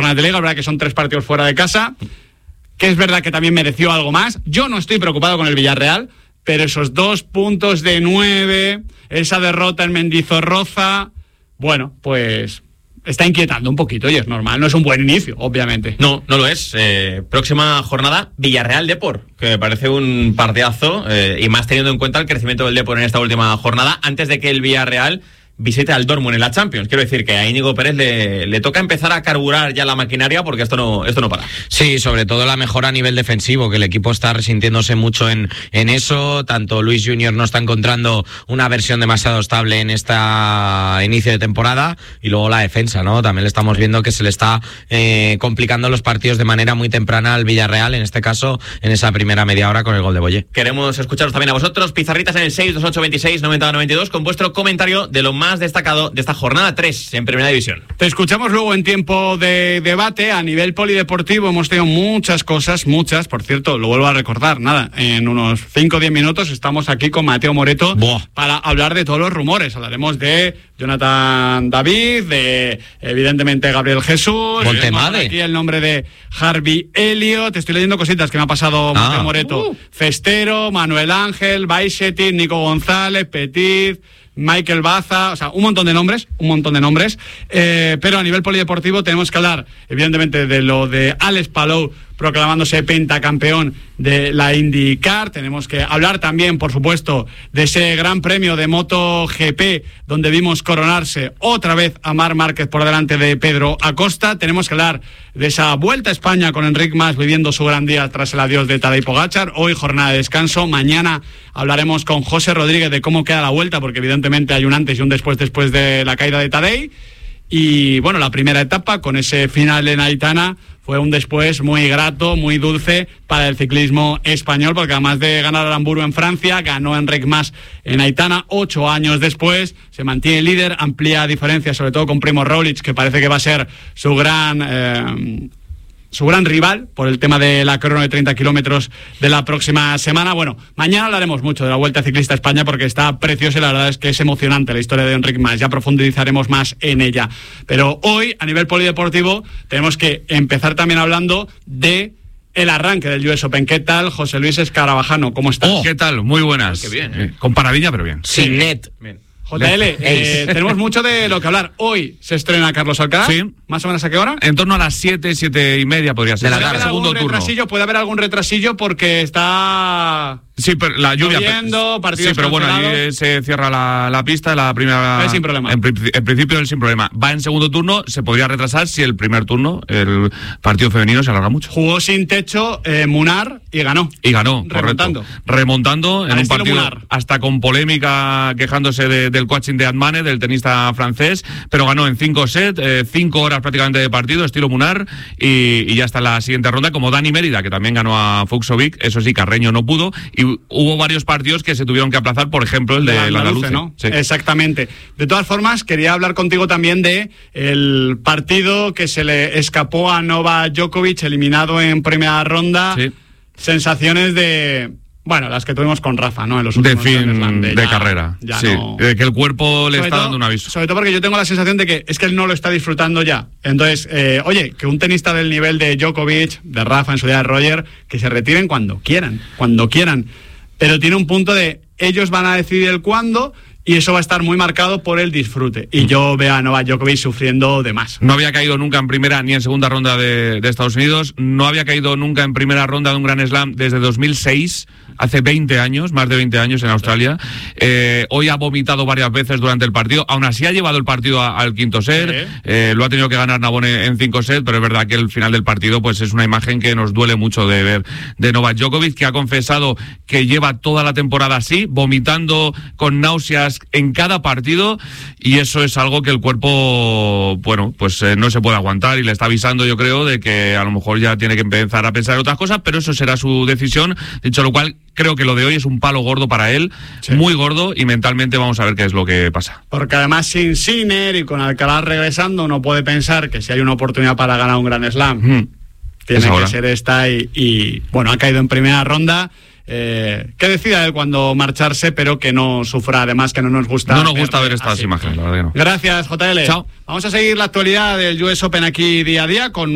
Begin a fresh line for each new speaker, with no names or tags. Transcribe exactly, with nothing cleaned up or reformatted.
jornadas de liga, es verdad que son tres partidos fuera de casa, que es verdad que también mereció algo más. Yo no estoy preocupado con el Villarreal, pero esos dos puntos de nueve, esa derrota en Mendizorroza, bueno, pues está inquietando un poquito y es normal, no es un buen inicio, obviamente.
No, no lo es. Eh, próxima jornada, Villarreal Depor, que me parece un partidazo, eh, y más teniendo en cuenta el crecimiento del Depor en esta última jornada, antes de que el Villarreal visite al Dortmund en la Champions. Quiero decir que a Íñigo Pérez le, le toca empezar a carburar ya la maquinaria, porque esto no, esto no para.
Sí, sobre todo la mejora a nivel defensivo, que el equipo está resintiéndose mucho en, en eso. Tanto Luis Junior no está encontrando una versión demasiado estable en esta inicio de temporada, y luego la defensa, ¿no? También le estamos viendo que se le está eh, complicando los partidos de manera muy temprana al Villarreal, en este caso en esa primera media hora con el gol de Boye.
Queremos escucharos también a vosotros, pizarritas en el seis dos ocho veintiséis noventa noventa y dos, con vuestro comentario de lo más más destacado de esta jornada tres en Primera División.
Te escuchamos luego en tiempo de debate. A nivel polideportivo hemos tenido muchas cosas, muchas, por cierto, lo vuelvo a recordar, nada, en unos cinco o diez minutos estamos aquí con Mateo Moreto Buah. para hablar de todos los rumores. Hablaremos de Jonathan David, de evidentemente Gabriel Jesús, aquí el nombre de Harvey Elliott. Estoy leyendo cositas que me ha pasado ah. Mateo Moreto. Uh. Cestero, Manuel Ángel, Baisetti, Nico González, Petit, Michael Baza, o sea, un montón de nombres, un montón de nombres, eh, pero a nivel polideportivo tenemos que hablar, evidentemente, de lo de Alex Palou proclamándose pentacampeón de la IndyCar. Tenemos que hablar también, por supuesto, de ese gran premio de MotoGP, donde vimos coronarse otra vez a Marc Márquez por delante de Pedro Acosta. Tenemos que hablar de esa Vuelta a España con Enric Mas viviendo su gran día tras el adiós de Tadej Pogačar. Hoy jornada de descanso. Mañana hablaremos con José Rodríguez de cómo queda la Vuelta, porque evidentemente hay un antes y un después después de la caída de Tadej. Y bueno, la primera etapa con ese final en Aitana fue un después muy grato, muy dulce para el ciclismo español, porque además de ganar al Hamburgo en Francia, ganó Enric Mas en Aitana. Ocho años después se mantiene líder, amplía diferencias, sobre todo con Primo Roglic, que parece que va a ser su gran... Eh, su gran rival por el tema de la crono de treinta kilómetros de la próxima semana. Bueno, mañana hablaremos mucho de la Vuelta Ciclista a España porque está preciosa y la verdad es que es emocionante la historia de Enric Mas. Ya profundizaremos más en ella. Pero hoy, a nivel polideportivo, tenemos que empezar también hablando de el arranque del U S Open. ¿Qué tal, José Luis Escarabajano? ¿Cómo estás?
Oh, ¿qué tal? Muy buenas.
Qué bien, ¿eh?
Con paradilla, pero bien.
Sin sí. net.
Bien.
J L, eh, tenemos mucho de lo que hablar. Hoy se estrena Carlos Alcaraz.
Sí.
¿Más o menos a qué hora?
En torno a las siete, siete y media podría ser.
¿Puede haber segundo algún retrasillo? Puede haber algún retrasillo porque está...
Sí, pero la lluvia.
Lloviendo, partidos
sí, pero bueno, allí se cierra la, la pista, la primera.
Es sin problema.
En, en principio es sin problema. Va en segundo turno, se podría retrasar si el primer turno, el partido femenino, se alarga mucho.
Jugó sin techo eh, Munar y ganó.
Y ganó,
remontando.
Correcto. Remontando en un partido
Munar.
Hasta con polémica, quejándose de, del coaching de Admane, del tenista francés, pero ganó en cinco sets, eh, cinco horas prácticamente de partido, estilo Munar, y, y ya está en la siguiente ronda, como Dani Mérida, que también ganó a Fuxovic. Eso sí, Carreño no pudo, y hubo varios partidos que se tuvieron que aplazar, por ejemplo el de la Andaluce, ¿no?
Sí. Exactamente. De todas formas, quería hablar contigo también de el partido que se le escapó a Novak Djokovic, eliminado en primera ronda.
Sí.
Sensaciones de... Bueno, las que tuvimos con Rafa, ¿no? En los últimos
de fin
años,
de, de ya, carrera.
Ya
sí.
no...
De que el cuerpo le
sobre
está
todo,
dando un aviso.
Sobre todo porque yo tengo la sensación de que es que él no lo está disfrutando ya. Entonces, eh, oye, que un tenista del nivel de Djokovic, de Rafa, en su día de Roger, que se retiren cuando quieran, cuando quieran. Pero tiene un punto de ellos van a decidir el cuándo y eso va a estar muy marcado por el disfrute. Y yo veo a Novak Djokovic sufriendo de más.
No había caído nunca en primera ni en segunda ronda de, de Estados Unidos. No había caído nunca en primera ronda de un Grand Slam desde dos mil seis, hace veinte años, más de veinte años en Australia. Eh, hoy ha vomitado varias veces durante el partido. Aún así ha llevado el partido a, al quinto set. Sí. Eh, lo ha tenido que ganar Nabone en cinco sets, pero es verdad que el final del partido pues es una imagen que nos duele mucho de ver de Novak Djokovic, que ha confesado que lleva toda la temporada así, vomitando con náuseas en cada partido, y eso es algo que el cuerpo, bueno, pues eh, no se puede aguantar, y le está avisando, yo creo, de que a lo mejor ya tiene que empezar a pensar en otras cosas, pero eso será su decisión. Dicho lo cual, creo que lo de hoy es un palo gordo para él, sí. Muy gordo, y mentalmente vamos a ver qué es lo que pasa.
Porque además sin Sinner y con Alcaraz regresando, uno puede pensar que si hay una oportunidad para ganar un Grand Slam, mm. tiene que ser esta, y, y bueno, ha caído en primera ronda. Eh, que decida él cuando marcharse, pero que no sufra, además, que no nos gusta.
No nos gusta ver estas
así.
imágenes, la verdad que no.
Gracias, J L.
Chao.
Vamos a seguir la actualidad del U S Open aquí día a día con